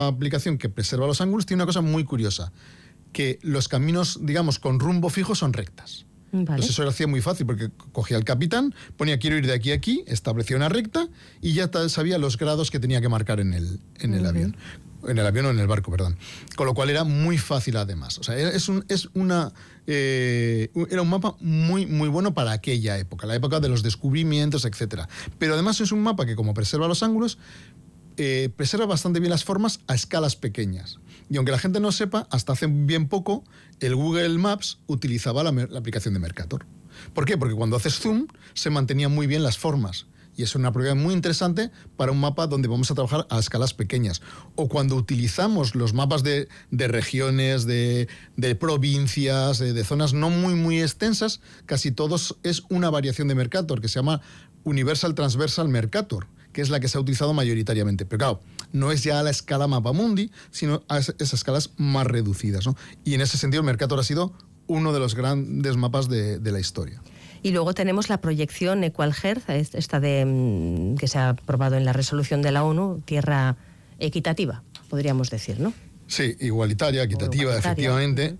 aplicación que preserva los ángulos tiene una cosa muy curiosa, que los caminos, digamos, con rumbo fijo son rectas. Vale. Entonces eso lo hacía muy fácil, porque cogía al capitán, ponía quiero ir de aquí a aquí, establecía una recta y ya sabía los grados que tenía que marcar en el avión. En el avión o en el barco, perdón. Con lo cual era muy fácil además. O sea, era un mapa muy, muy bueno para aquella época, la época de los descubrimientos, etcétera. Pero además es un mapa que, como preserva los ángulos, preserva bastante bien las formas a escalas pequeñas. Y aunque la gente no sepa, hasta hace bien poco, el Google Maps utilizaba la aplicación de Mercator. ¿Por qué? Porque cuando haces zoom, se mantenían muy bien las formas. Y es una propiedad muy interesante para un mapa donde vamos a trabajar a escalas pequeñas. O cuando utilizamos los mapas de regiones, de provincias, de zonas no muy, muy extensas, casi todos es una variación de Mercator, que se llama Universal Transversal Mercator, que es la que se ha utilizado mayoritariamente. Pero claro, no es ya a la escala Mapamundi, sino a esas escalas más reducidas, ¿no? Y en ese sentido, Mercator ha sido uno de los grandes mapas de la historia. Y luego tenemos la proyección Equal Earth, esta que se ha aprobado en la resolución de la ONU, tierra equitativa, podríamos decir, ¿no? Sí, igualitaria, equitativa, efectivamente.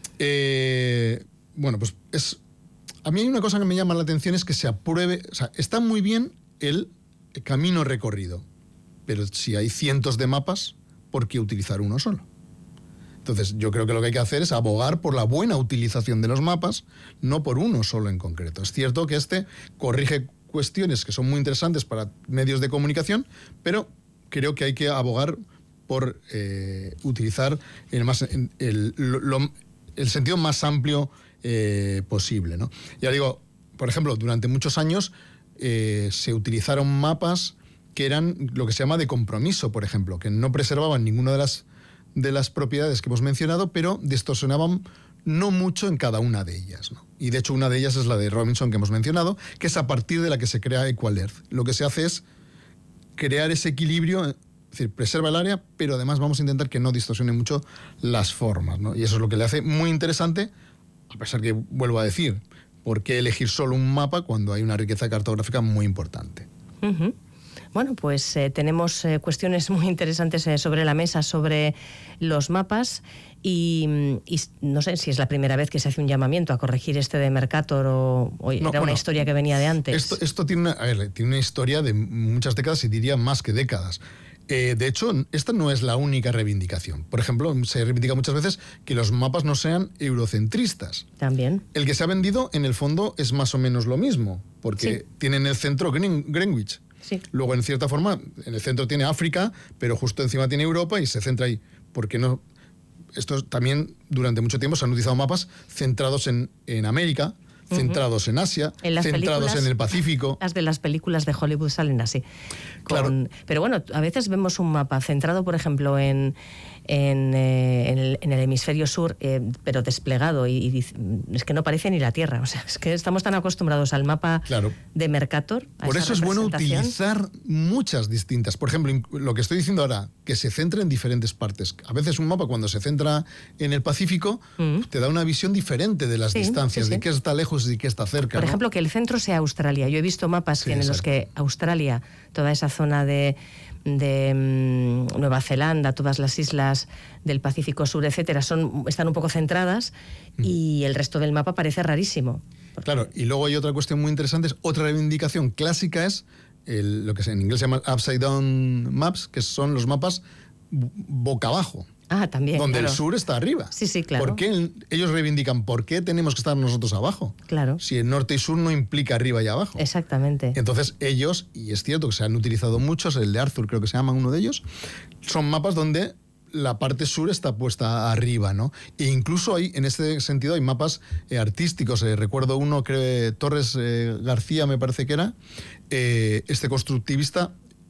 Bueno, pues a mí hay una cosa que me llama la atención, es que se apruebe, o sea, está muy bien el camino recorrido, pero si hay cientos de mapas, ¿por qué utilizar uno solo? Entonces, yo creo que lo que hay que hacer es abogar por la buena utilización de los mapas, no por uno solo en concreto. Es cierto que corrige cuestiones que son muy interesantes para medios de comunicación, pero creo que hay que abogar por utilizar el sentido más amplio posible, ¿no? Ya digo, por ejemplo, durante muchos años se utilizaron mapas que eran lo que se llama de compromiso, por ejemplo, que no preservaban ninguna de las propiedades que hemos mencionado, pero distorsionaban no mucho en cada una de ellas, ¿no? Y de hecho una de ellas es la de Robinson que hemos mencionado, que es a partir de la que se crea Equal Earth. Lo que se hace es crear ese equilibrio, es decir, preserva el área, pero además vamos a intentar que no distorsione mucho las formas, ¿no? Y eso es lo que le hace muy interesante, a pesar que, vuelvo a decir, ¿por qué elegir solo un mapa cuando hay una riqueza cartográfica muy importante? Uh-huh. Bueno, pues tenemos cuestiones muy interesantes sobre la mesa sobre los mapas y no sé si es la primera vez que se hace un llamamiento a corregir este de Mercator o era una historia que venía de antes. Esto tiene una historia de muchas décadas y diría más que décadas. De hecho, esta no es la única reivindicación. Por ejemplo, se reivindica muchas veces que los mapas no sean eurocentristas. También. El que se ha vendido, en el fondo, es más o menos lo mismo, porque tiene en el centro Greenwich. Sí. Luego, en cierta forma, en el centro tiene África, pero justo encima tiene Europa y se centra ahí. ¿Por qué no? Esto también, durante mucho tiempo, se han utilizado mapas centrados en América, centrados en Asia, centrados en el Pacífico. Las de las películas de Hollywood salen así. Claro. Pero bueno, a veces vemos un mapa centrado, por ejemplo, en el hemisferio sur, pero desplegado, y es que no parece ni la Tierra. O sea, es que estamos tan acostumbrados al mapa de Mercator. Por eso es bueno utilizar muchas distintas. Por ejemplo, lo que estoy diciendo ahora, que se centre en diferentes partes. A veces un mapa, cuando se centra en el Pacífico, te da una visión diferente de las distancias, de qué está lejos y qué está cerca. Por ejemplo, que el centro sea Australia. Yo he visto mapas en los que Australia, toda esa zona de Nueva Zelanda, todas las islas del Pacífico Sur, etcétera, están un poco centradas y el resto del mapa parece rarísimo. Claro, y luego hay otra cuestión muy interesante, otra reivindicación clásica es lo que en inglés se llama upside down maps, que son los mapas boca abajo. Ah, también. Donde el sur está arriba. Sí, sí, claro. ¿Por qué ellos reivindican por qué tenemos que estar nosotros abajo? Claro. Si el norte y sur no implica arriba y abajo. Exactamente. Entonces ellos, y es cierto que se han utilizado muchos, el de Arthur creo que se llama uno de ellos, son mapas donde la parte sur está puesta arriba, ¿no? E incluso en este sentido hay mapas artísticos. Recuerdo uno que Torres García me parece que era, este constructivista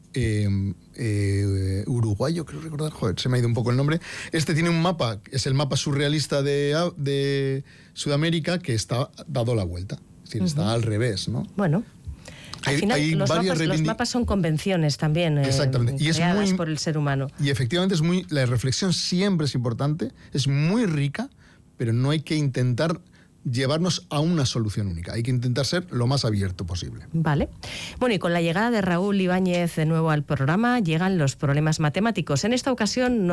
uruguayo, creo recordar, se me ha ido un poco el nombre. Este tiene un mapa, es el mapa surrealista de Sudamérica, que está dado la vuelta, es decir, está al revés, ¿no? Bueno, al final los mapas son convenciones también, exactamente, y creadas por el ser humano. Y efectivamente la reflexión siempre es importante, es muy rica, pero no hay que intentar llevarnos a una solución única. Hay que intentar ser lo más abierto posible. Vale. Bueno, y con la llegada de Raúl Ibáñez de nuevo al programa, llegan los problemas matemáticos. En esta ocasión